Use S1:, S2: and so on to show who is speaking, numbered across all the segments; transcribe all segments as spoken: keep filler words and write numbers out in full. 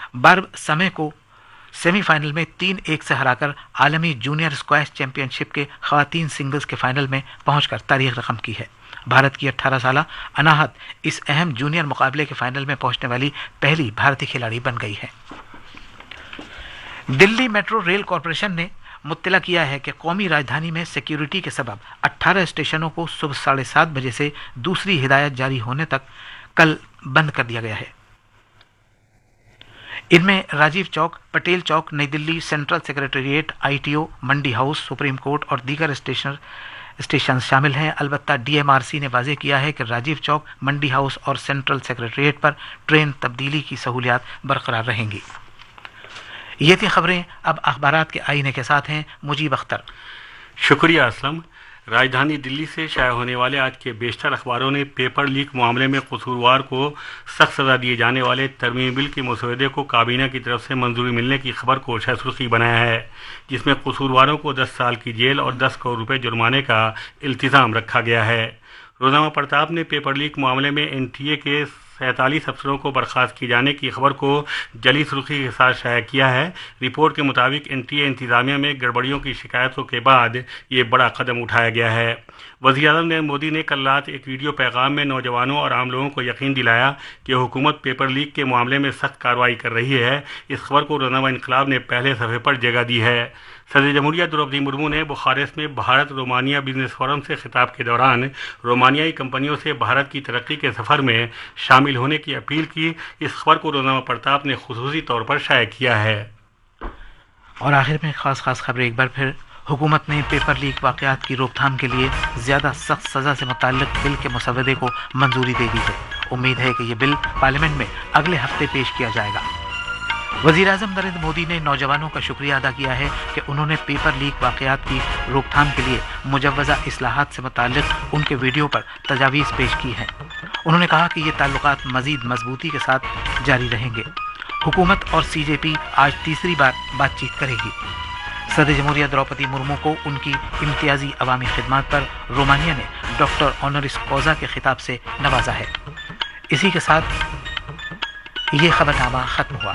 S1: Verb समय को semifinal में तीन एक से हराकर आलमी जूनियर स्क्वैश चैंपियनशिप के खवातीन सिंगल्स के फाइनल में पहुंचकर तारीख रकम की है। भारत की अठारह साल अनाहत इस अहम जूनियर मुकाबले के फाइनल में पहुंचने वाली पहली भारतीय खिलाड़ी बन गई है। दिल्ली मेट्रो रेल कॉरपोरेशन ने मुत्तला किया है कि कौमी राजधानी में सिक्योरिटी के सबब अठारह स्टेशनों को सुबह साढ़े सात बजे से दूसरी हिदायत जारी होने तक कल बंद कर दिया गया है। इनमें राजीव चौक, पटेल चौक, नई दिल्ली, सेंट्रल सेक्रेटेरिएट, आईटीओ, मंडी हाउस, सुप्रीम कोर्ट और दीगर स्टेशन स्टेशन शामिल हैं। अलबत्ता डीएमआरसी ने वाजे किया है कि राजीव चौक, मंडी हाउस और सेंट्रल सेक्रेटेरिएट पर ट्रेन तब्दीली की सहूलियात बरकरार रहेंगी। ये थी खबरें। अब अखबारात के आईने के साथ हैं मुजीब अख्तर।
S2: शुक्रिया असलम। राजधानी दिल्ली से शाया होने वाले आज के बेशतर अखबारों ने पेपर लीक मामले में कसूरवार को सख्त सज़ा दिए जाने वाले तरमीम बिल के मसौदे को काबीना की तरफ से मंजूरी मिलने की खबर को सुर्खी बनाया है, जिसमें कसूरवारों को दस साल की जेल और दस करोड़ रुपए जुर्माने का इल्तिज़ाम रखा गया है। रोज़नामा प्रताप ने पेपर लीक मामले में एनटीए के सैंतालीस अफसरों को बर्खास्त किए जाने की खबर को जली सुर्खी के साथ शाया किया है। रिपोर्ट के मुताबिक एनटीए इंतजामिया में गड़बड़ियों की शिकायतों के बाद ये बड़ा कदम उठाया गया है। वज़ीर-ए-आज़म नरेंद्र मोदी ने कल रात एक वीडियो पैगाम में नौजवानों और आम लोगों को यकीन दिलाया कि हुकूमत पेपर लीक के मामले में सख्त कार्रवाई कर रही है। इस खबर को रोज़नामा इनकलाब ने पहले सफ़े पर जगह दी है। सदर जमहूरिया द्रौपदी मुर्मू ने बुखारेस्ट में भारत रोमानिया बिजनेस फोरम से खिताब के दौरान रोमानियाई कंपनियों से भारत की तरक्की के सफ़र में शामिल होने की अपील की। इस खबर को रोज़नामा प्रताप ने खुसूसी तौर पर शाया किया है।
S1: और आखिर में खास खास खबरें एक बार फिर। हुकूमत ने पेपर लीक वाक़यात की रोकथाम के लिए ज़्यादा सख्त सज़ा से मुताल्लिक़ बिल के मसवदे को मंजूरी दे दी है। उम्मीद है कि यह बिल पार्लियामेंट में अगले हफ्ते पेश किया जाएगा। वज़ीर-ए-आज़म नरेंद्र मोदी ने नौजवानों का शुक्रिया अदा किया है कि उन्होंने पेपर लीक वाक़यात की रोकथाम के लिए मुजव्वज़ा इस्लाहात से मुताल्लिक़ उनके वीडियो पर तजावीज़ पेश की हैं। उन्होंने कहा कि ये ताल्लुकात मज़ीद मजबूती के साथ जारी रहेंगे। हुकूमत और सीजेपी आज तीसरी बार बातचीत करेगी। सदर जमहूरिया द्रौपदी मुर्मू को उनकी इम्तियाजी अवामी खिदमात पर रोमानिया ने डॉक्टर ऑनरिस कॉजा के खिताब से नवाजा है। इसी के साथ ये खबरनामा ख़त्म हुआ।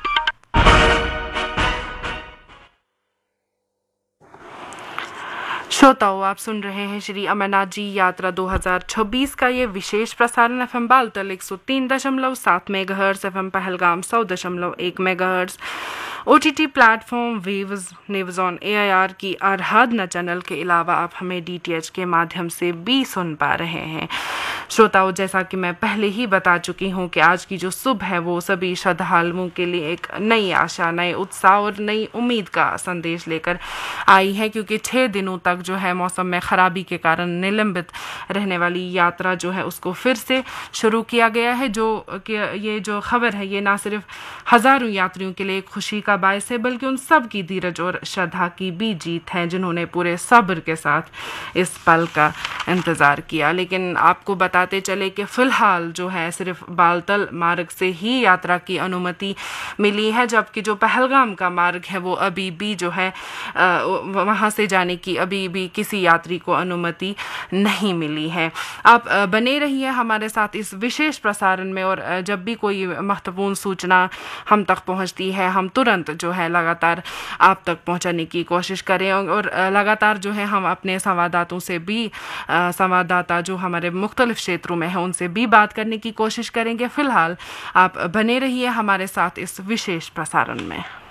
S3: श्रोताओ, आप सुन रहे हैं श्री अमरनाथ जी यात्रा दो हज़ार छब्बीस का ये विशेष प्रसारण एफएम बालतल एक सौ तीन दशमलव सात मेगाहर्ट्ज, एफएम पहलगाम सौ दशमलव एक megahertz, OTT platform waves news on AIR की आराधना चैनल के अलावा आप हमें डीटीएच के माध्यम से भी सुन पा रहे हैं। श्रोताओं, जैसा कि मैं पहले ही बता चुकी हूं कि आज की जो सुबह है वो सभी श्रद्धालुओं के लिए एक नई आशा, नए उत्साह और नई उम्मीद का संदेश लेकर आई है, क्योंकि छः दिनों तक जो है मौसम में खराबी के कारण निलंबित रहने वाली यात्रा जो है उसको फिर से शुरू किया गया है। जो कि ये जो खबर है ये ना सिर्फ हज़ारों यात्रियों के लिए खुशी का बायस है, बल्कि उन सब की धीरज और श्रद्धा की भी जीत है जिन्होंने पूरे सब्र के साथ इस पल का इंतज़ार किया। लेकिन आपको बताते चले कि फ़िलहाल जो है सिर्फ बालतल मार्ग से ही यात्रा की अनुमति मिली है, जबकि जो पहलगाम का मार्ग है वो अभी भी जो है वहाँ से जाने की अभी भी किसी यात्री को अनुमति नहीं मिली है। आप बने रहिए हमारे साथ इस विशेष प्रसारण में, और जब भी कोई महत्वपूर्ण सूचना हम तक पहुँचती है हम तुरंत जो है लगातार आप तक पहुँचाने की कोशिश करें, और लगातार जो है हम अपने संवाददाताओं से भी संवाददाता जो हमारे मुख्तलिफ क्षेत्रों में हैं उनसे भी बात करने की कोशिश करेंगे। फ़िलहाल आप बने रहिए हमारे साथ इस विशेष प्रसारण में।